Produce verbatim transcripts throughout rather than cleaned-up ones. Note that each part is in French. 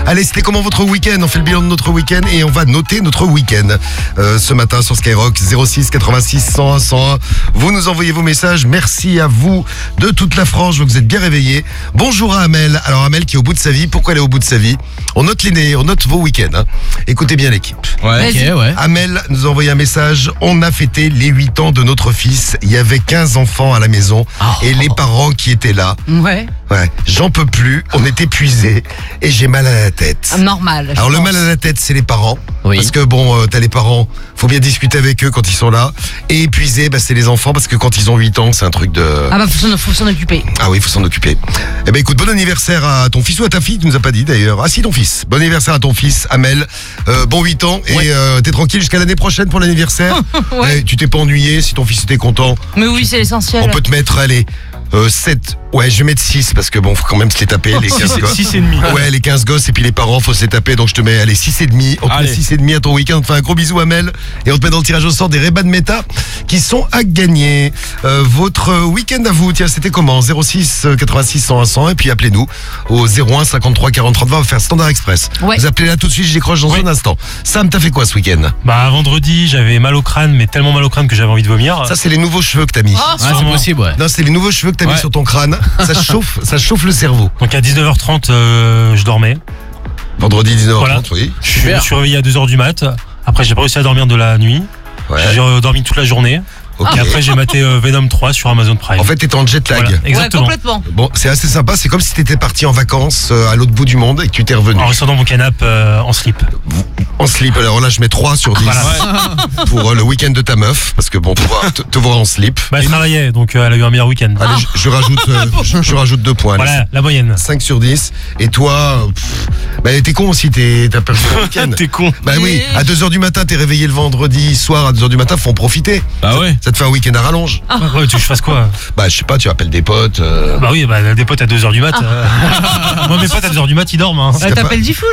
Allez, c'était comment votre week-end? On fait le bilan de notre week-end et on va noter notre week-end. Euh, ce matin sur Skyrock, zéro six quatre-vingt-six cent un cent un. Vous nous envoyez vos messages. Merci à vous de toute la France. Vous êtes bien réveillés. Bonjour à Amel. Alors Amel qui est au bout de sa vie. Pourquoi elle est au bout de sa vie? On note les nez, on note vos week-ends. Hein. Écoutez bien l'équipe. Ouais, ok, ouais. Amel nous a envoyé un message. On a fêté les huit ans de notre fils. Il y avait quinze enfants à la maison Oh. et les parents qui étaient là. Ouais. Ouais, j'en peux plus, on est épuisés et j'ai mal à la tête. Normal. je Alors le pense. mal à la tête, c'est les parents. Oui. Parce que bon, euh, t'as les parents, faut bien discuter avec eux quand ils sont là. Et épuisés, bah, c'est les enfants parce que quand ils ont huit ans, c'est un truc de... Ah bah faut s'en, faut s'en occuper. Ah oui, il faut s'en occuper. Eh ben écoute, bon anniversaire à ton fils ou à ta fille, tu nous as pas dit d'ailleurs. Ah si, ton fils. Bon anniversaire à ton fils, Amel. Euh, bon huit ans et Ouais. euh, t'es tranquille jusqu'à l'année prochaine pour l'anniversaire. Ouais. Eh, tu t'es pas ennuyé, si ton fils était content. Mais oui, c'est l'essentiel. On peut te mettre, allez, euh, sept. Ouais, je vais mettre six parce que bon, faut quand même se les taper, les quinze gosses. six et demi. Ouais, les quinze gosses et puis les parents, faut se les taper. Donc je te mets, allez, six et demi. On te met Allez. six et demi à ton week-end. On te fait un gros bisou, Amel. Et on te met dans le tirage au sort des Ray-Ban Meta qui sont à gagner. Euh, votre week-end à vous, tiens, c'était comment? zéro six quatre-vingt-six cent un cent. Et puis appelez-nous au zéro un cinquante-trois quarante trente-vingt. On va faire Standard Express. Ouais. Vous appelez là tout de suite, je décroche dans Ouais. un instant. Sam, t'as fait quoi ce week-end? Bah vendredi, j'avais mal au crâne, mais tellement mal au crâne que j'avais envie de vomir. Ça, c'est les nouveaux cheveux que t'as mis. Oh, Ouais, c'est Sûrement. possible, ouais. Non, c'est les nouveaux cheveux que t'as mis Ouais. sur ton crâne. Ça chauffe, ça chauffe le cerveau. Donc à dix-neuf heures trente, euh, je dormais. Vendredi dix-neuf heures trente, Voilà. oui. Je suis- Super. je suis réveillé à deux heures du mat. Après, j'ai pas réussi à dormir de la nuit. Ouais. J'ai euh, dormi toute la journée. Ok. Et après, j'ai maté euh, Venom trois sur Amazon Prime. En fait, t'étais en jet lag. Voilà, ouais, exactement. complètement. Bon, c'est assez sympa. C'est comme si t'étais parti en vacances euh, à l'autre bout du monde et que tu t'es revenu. En restant dans mon canapé euh, en slip. En slip. Alors là, je mets trois sur dix Voilà. pour euh, le week-end de ta meuf. Parce que bon, te voir, te, te voir en slip. Bah, elle travaillait, donc euh, elle a eu un meilleur week-end. Allez, je, je rajoute, euh, je, je rajoute deux points. Allez, Voilà, la moyenne. cinq sur dix. Et toi, euh, pff, bah, t'es con aussi, t'es, t'as perdu ton week-end. T'es con. Bah oui, à deux heures du matin, t'es réveillé le vendredi soir, à deux heures du matin, faut en profiter. Bah ouais. Ça te fait un week-end à rallonge. Ouais, tu veux que je fasse quoi? Bah, je sais pas, tu appelles des potes. euh, Bah oui, bah, des potes à deux heures du mat. euh. Moi, mes potes à deux heures du mat, ils dorment. Hein. Euh, T'appelles Diffoul.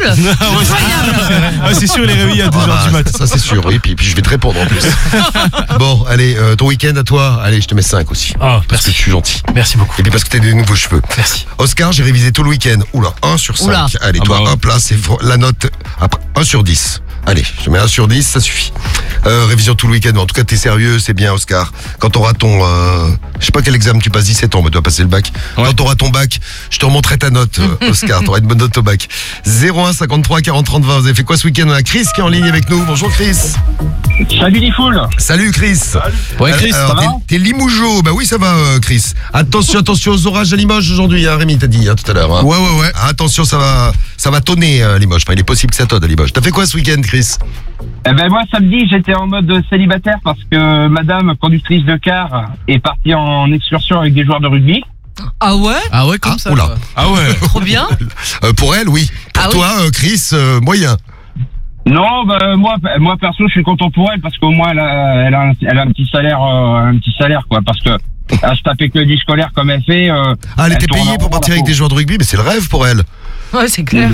Ah, c'est sûr, les réveillés à deux Ah heures bah, du mat. Ça c'est sûr, oui, puis, puis je vais te répondre en plus. Bon, allez, euh, ton week-end à toi, allez, je te mets cinq aussi. Ah, Parce que merci. je suis gentil. Merci beaucoup. Et puis parce que t'as des nouveaux cheveux. Merci. Oscar, j'ai révisé tout le week-end. Oula, un sur cinq. Oula. Allez, Ah toi, bah ouais. hop là, c'est fr- la note. Après, un sur dix. Allez, je te mets un sur dix, ça suffit. Euh, révision tout le week-end. En tout cas, t'es sérieux, c'est bien, Oscar. Quand t'auras ton... Euh, je sais pas quel examen tu passes, dix-sept ans, mais tu vas passer le bac. Ouais. Quand t'auras ton bac, je te remonterai ta note, euh, Oscar. T'auras une bonne note au bac. zéro un cinquante-trois quarante trente vingt. Vous avez fait quoi ce week-end? On a Chris qui est en ligne avec nous. Bonjour Chris. Salut les foules. Salut Chris. Ouais, Chris, Alors, ça va t'es- T'es Limougeau. Bah oui, ça va, euh, Chris. Attention, attention aux orages à Limoges aujourd'hui, hein, Rémi, t'as dit hein, tout à l'heure. Hein. Ouais, ouais, ouais. Attention, ça va, ça va tonner euh, Limoges. Enfin, il est possible que ça tonne à Limoges. T'as fait quoi ce week-end, Chris? Eh ben moi samedi j'étais en mode célibataire parce que madame conductrice de car est partie en excursion avec des joueurs de rugby. Ah ouais, Ah ouais, comme Ah, ça. oula. quoi. Ah ouais. trop bien. Euh, Pour elle, oui. Pour Ah oui. toi, euh, Chris, euh, moyen. Non, bah, moi moi perso je suis content pour elle parce qu'au moins elle a, elle a, un, elle a un petit salaire euh, un petit salaire quoi parce que à se taper que dix scolaires comme elle fait. Euh, Ah, elle était tourne payée en pour rond, partir la avec des pauvre. joueurs de rugby, mais c'est le rêve pour elle. Ouais, c'est clair.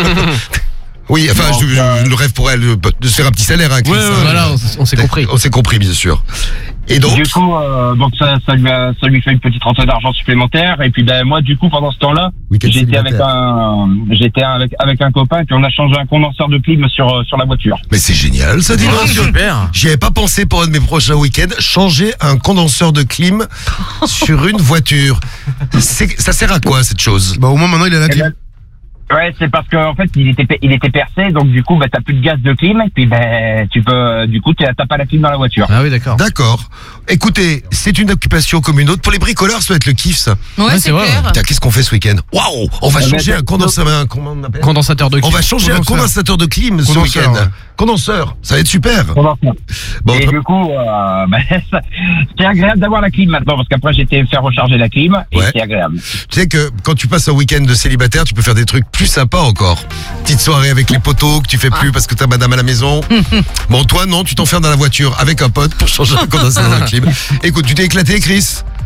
Oui, enfin, Non, je- je- euh, le rêve pour elle de, de se faire un petit salaire, hein, Chris. Ouais, ouais, hein. Voilà, on, s- on s'est compris. On s'est compris, bien sûr. Et donc, Du coup, euh, donc ça, ça lui a, ça lui fait une petite rentrée d'argent supplémentaire. Et puis ben moi, du coup, pendant ce temps-là, week-end j'étais avec célibataire. un, j'étais avec avec un copain, puis on a changé un condenseur de clim sur euh, sur la voiture. Mais c'est génial, ça, dis donc. Ah, super. J'y avais pas pensé pour un de mes prochains week-ends. Changer un condenseur de clim sur une voiture. C'est- Ça sert à quoi, cette chose? Bah au moins maintenant il a la Eh clim. ben, Ouais, c'est parce qu'en fait, il était pe- il était percé, donc du coup, bah t'as plus de gaz de clim, et puis ben tu peux, du coup, t'as t'as pas la clim dans la voiture. Ah oui, d'accord. D'accord. Écoutez, c'est une occupation comme une autre. Pour les bricoleurs, ça va être le kiff, ça. Ouais, Ouais, c'est c'est vrai. clair. Putain, qu'est-ce qu'on fait ce week-end? Waouh! On va Eh ben, changer un t'as- condenseur, un, comment on appelle? Condensateur de On clim. va changer un Condenseur. condensateur de clim ce Condenseur, week-end. ouais. Condenseur, ça va être super. Condenseur. Bon, et très- du coup, euh, ben, ça- c'est agréable d'avoir la clim maintenant, parce qu'après j'étais faire recharger la clim, et Ouais. c'est agréable. tu sais que quand tu passes un week-end de célibataire, tu peux faire des trucs plus sympas encore. Petite soirée avec les potos que tu fais plus parce que t'as madame à la maison. Bon, toi, non, tu t'enfermes dans la voiture avec un pote pour changer un condensateur de clim. Écoute, tu t'es éclaté, Chris?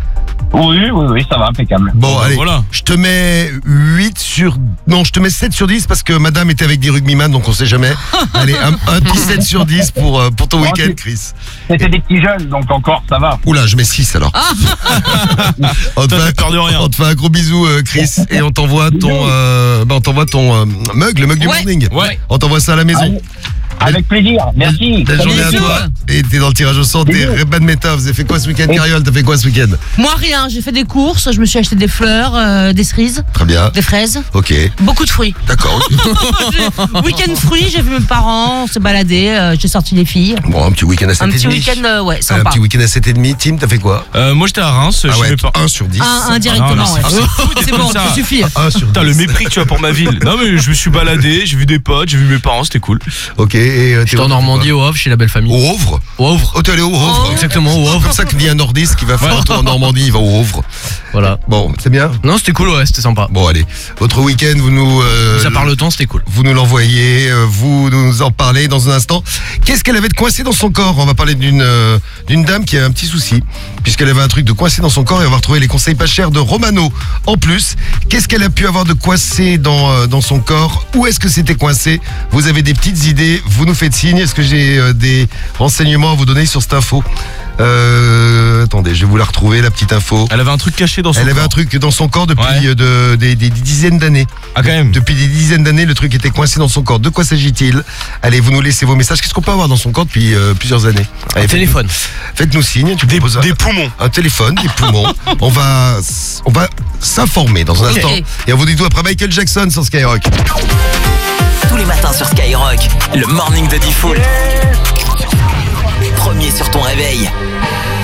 Oui, oui, oui, ça va, impeccable. Bon, Bah, allez, voilà. je te mets huit sur... Non, je te mets sept sur dix parce que madame était avec des rugbyman, donc on sait jamais. Allez, un, un petit sept sur dix pour, euh, pour ton Oh, week-end, tu- Chris. C'était des petits jeunes, donc encore, ça va. Oula, je mets six alors. on, te Toi, fait, t'as peur de rien. on te fait un gros bisou, euh, Chris, et on t'envoie ton, euh, bah, on t'envoie ton euh, mug, le mug du Ouais. morning. Ouais. On t'envoie ça à la maison. Avec plaisir, merci. Belle journée à Bisous. toi. Et t'es dans le tirage au sort. T'es Bisous. Reban Meta. Vous avez fait quoi ce week-end, Et- Cariole? T'as fait quoi ce week-end? Moi, rien. J'ai fait des courses. Je me suis acheté des fleurs, euh, des cerises, Très bien. des fraises. Ok. Beaucoup de fruits. D'accord. J'ai- Week-end fruits, j'ai vu mes parents, on s'est baladé, euh, j'ai sorti les filles. Bon, un petit week-end à sept Un et petit demi. week-end, euh, ouais, Un sympa. petit week-end à sept et demi. Tim, t'as fait quoi? Euh, moi, j'étais à Reims. Ah chez ouais, mes parents. un sur dix. Un, un directement, Ah non, ouais. mais c'est fou d'être C'est comme bon, ça. ça suffit. un sur Putain, le dix. mépris que tu as pour ma ville. Non, mais je me suis baladé, j'ai vu des potes, j'ai vu mes parents, c'était cool. Ok. Et euh, t'es J'étais en où, Normandie, au Havre, chez la belle famille. Au Havre. Au Havre. Oh, t'es allé au Havre. Oh. Exactement, au C'est Havre. comme ça que vit un nordiste qui va faire un tour en Normandie. Il va au Havre. Voilà. Bon, c'est bien. Non, c'était cool, ouais, c'était sympa. Bon, allez. Votre week-end, vous nous. euh, Ça part le temps, c'était cool. Vous nous l'envoyez, euh, vous nous en parlez dans un instant. Qu'est-ce qu'elle avait de coincé dans son corps? On va parler d'une euh, d'une dame qui a un petit souci, puisqu'elle avait un truc de coincé dans son corps et on va retrouver les conseils pas chers de Romano. En plus, qu'est-ce qu'elle a pu avoir de coincé dans, euh, dans son corps? Où est-ce que c'était coincé? Vous avez des petites idées, vous nous faites signe. Est-ce que j'ai euh, des renseignements à vous donner sur cette info? Euh, attendez, je vais vous la retrouver, la petite info. Elle avait un truc caché dans son Elle avait corps. un truc dans son corps depuis Ouais. euh, de- des, des dizaines d'années. Ah, quand même. Depuis des dizaines d'années, le truc était coincé dans son corps. De quoi s'agit-il? Allez, vous nous laissez vos messages. Qu'est-ce qu'on peut avoir dans son corps depuis euh, plusieurs années? Allez, Un téléphone. faites-nous- Faites-nous signe. Tu Des, proposes un, des poumons. un téléphone, des poumons. on va, s- on va s'informer dans un Ok. instant. Et on vous dit tout après Michael Jackson sur Skyrock. Tous les matins sur Skyrock, le morning de Diffoul. Premier sur ton réveil.